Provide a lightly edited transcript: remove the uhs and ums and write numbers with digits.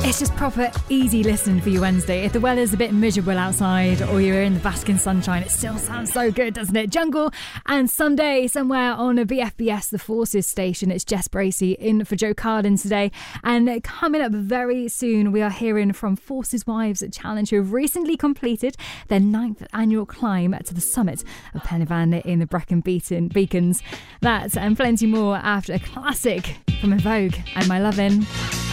It's just proper easy listening for your Wednesday. If the weather's a bit miserable outside or you're in the basking sunshine, it still sounds so good, doesn't it? Jungle and Sunday somewhere on a BFBS, the Forces station. It's Jess Bracey in for Joe Carden today. And coming up very soon, we are hearing from Forces Wives Challenge, who have recently completed their 9th annual climb to the summit of Pen y Fan in the Brecon Beacons. That and plenty more after a classic from En Vogue and My Lovin'.